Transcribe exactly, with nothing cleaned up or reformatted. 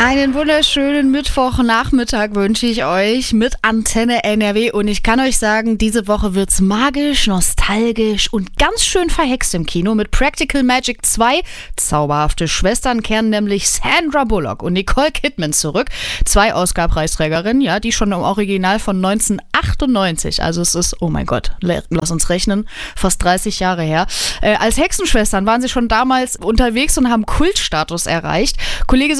Einen wunderschönen Mittwochnachmittag wünsche ich euch mit Antenne N R W und ich kann euch sagen, diese Woche wird's magisch, nostalgisch und ganz schön verhext im Kino mit Practical Magic zwei. Zauberhafte Schwestern kehren nämlich Sandra Bullock und Nicole Kidman zurück. Zwei Oscar-Preisträgerinnen, ja, die schon im Original von neunzehnhundertachtundneunzig, also es ist, oh mein Gott, lass uns rechnen, fast dreißig Jahre her. Äh, als Hexenschwestern waren sie schon damals unterwegs und haben Kultstatus erreicht. Kollege